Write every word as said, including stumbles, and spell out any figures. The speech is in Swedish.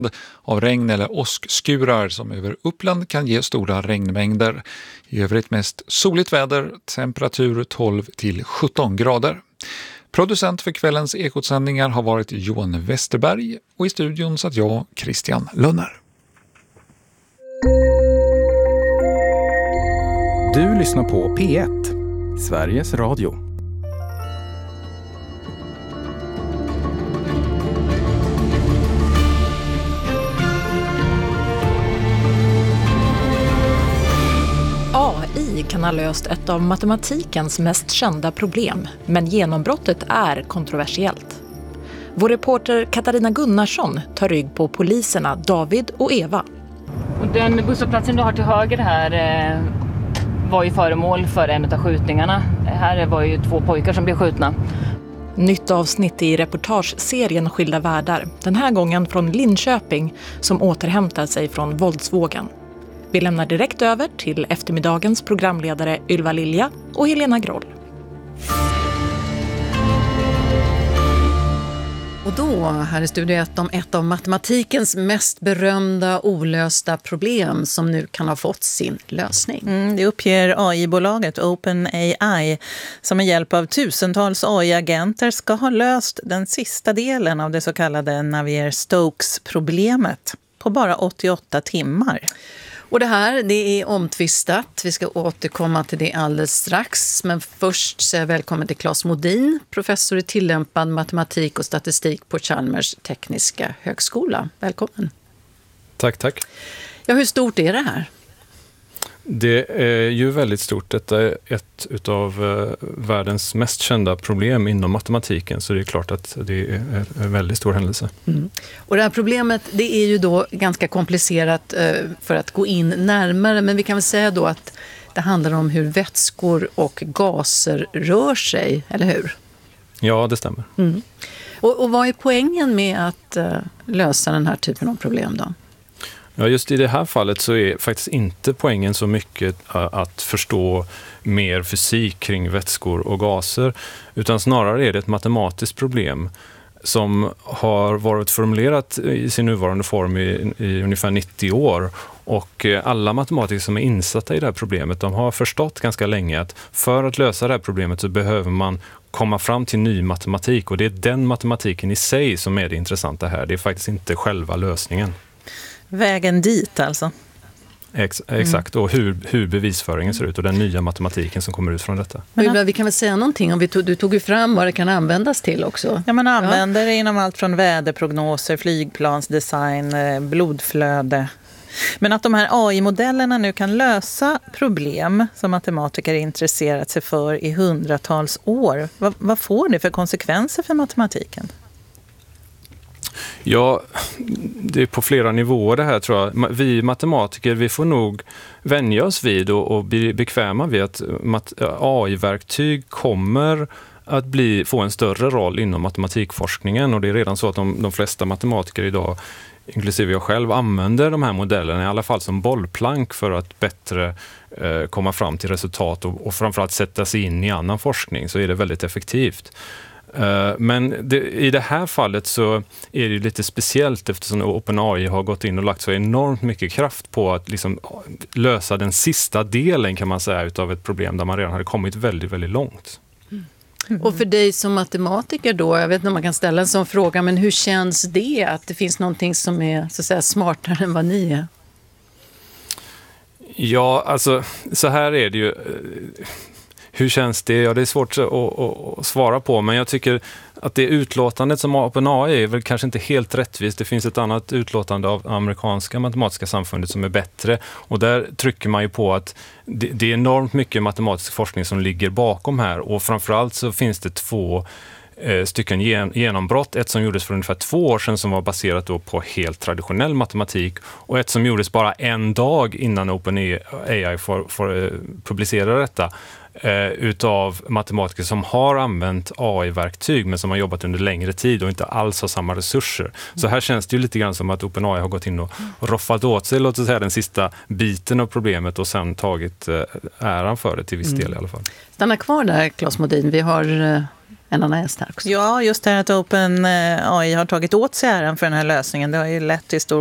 av regn eller åskskurar som över Uppland kan ge stora regnmängder. I övrigt mest soligt väder, temperatur tolv till sjutton grader. Producent för kvällens Ekotsändningar har varit Johan Westerberg och i studion satt jag, Christian Lönner. Du lyssnar på P ett, Sveriges Radio. A I kan ha löst ett av matematikens mest kända problem, men genombrottet är kontroversiellt. Vår reporter Katarina Gunnarsson tar rygg på poliserna David och Eva. Och den busshållplatsen du har till höger här eh, var ju föremål för en av skjutningarna. Här var ju två pojkar som blev skjutna. Nytt avsnitt i reportageserien Skilda världar. Den här gången från Linköping som återhämtar sig från våldsvågen. Vi lämnar direkt över till eftermiddagens programledare Ylva Lilja och Helena Groll. Och då, här i Studio ett, om ett av matematikens mest berömda olösta problem som nu kan ha fått sin lösning. Mm, det uppger A I-bolaget OpenAI som med hjälp av tusentals A I-agenter ska ha löst den sista delen av det så kallade Navier-Stokes-problemet på bara åttioåtta timmar. Och det här, det är omtvistat. Vi ska återkomma till det alldeles strax. Men först säger jag välkommen till Claes Modin, professor i tillämpad matematik och statistik på Chalmers tekniska högskola. Välkommen. Tack, tack. Ja, hur stort är det här? Det är ju väldigt stort. Detta är ett av världens mest kända problem inom matematiken, så det är klart att det är en väldigt stor händelse. Mm. Och det här problemet, det är ju då ganska komplicerat för att gå in närmare, men vi kan väl säga då att det handlar om hur vätskor och gaser rör sig, eller hur? Ja, det stämmer. Mm. Och, och vad är poängen med att uh, lösa den här typen av problem då? Ja, just i det här fallet så är faktiskt inte poängen så mycket att förstå mer fysik kring vätskor och gaser, utan snarare är det ett matematiskt problem som har varit formulerat i sin nuvarande form i, i ungefär nittio år. Och alla matematiker som är insatta i det här problemet, de har förstått ganska länge att för att lösa det här problemet så behöver man komma fram till ny matematik, och det är den matematiken i sig som är det intressanta här. Det är faktiskt inte själva lösningen. Vägen dit alltså. Ex- exakt, och hur, hur bevisföringen ser ut och den nya matematiken som kommer ut från detta. Men, vi kan väl säga någonting om vi tog, du tog ju fram vad det kan användas till också. Ja, man använder det inom allt från väderprognoser, flygplansdesign, blodflöde. Men att de här A I-modellerna nu kan lösa problem som matematiker intresserat sig för i hundratals år. Vad, vad får det för konsekvenser för matematiken? Ja, det är på flera nivåer det här, tror jag. Vi matematiker, vi får nog vänja oss vid och, och bli bekväma vid att A I-verktyg kommer att bli, få en större roll inom matematikforskningen, och det är redan så att de, de flesta matematiker idag, inklusive jag själv, använder de här modellerna i alla fall som bollplank för att bättre eh, komma fram till resultat och, och framförallt sätta sig in i annan forskning, så är det väldigt effektivt. Men det, i det här fallet så är det lite speciellt eftersom OpenAI har gått in och lagt så enormt mycket kraft på att liksom lösa den sista delen, kan man säga, utav ett problem där man redan hade kommit väldigt, väldigt långt. Mm. Mm. Och för dig som matematiker då, jag vet inte om man kan ställa en sån fråga, men hur känns det att det finns någonting som är så att säga smartare än vad ni är? Ja, alltså så här är det ju. Hur känns det? Ja, det är svårt att, att, att svara på, men jag tycker att det utlåtandet som OpenAI är väl kanske inte helt rättvist. Det finns ett annat utlåtande av amerikanska matematiska samfundet som är bättre, och där trycker man ju på att det, det är enormt mycket matematisk forskning som ligger bakom här, och framförallt så finns det två eh, stycken gen, genombrott. Ett som gjordes för ungefär två år sedan som var baserat då på helt traditionell matematik, och ett som gjordes bara en dag innan OpenAI får, får eh, publicera detta, utav matematiker som har använt A I-verktyg men som har jobbat under längre tid och inte alls har samma resurser. Så här känns det ju lite grann som att OpenAI har gått in och, och roffat åt sig, låt oss säga, den sista biten av problemet och sen tagit äran för det till viss del i alla fall. Stanna kvar där, Claes Modin. Vi har en annan gäst här också. Ja, just det här att OpenAI har tagit åt sig äran för den här lösningen. Det har ju lett till stor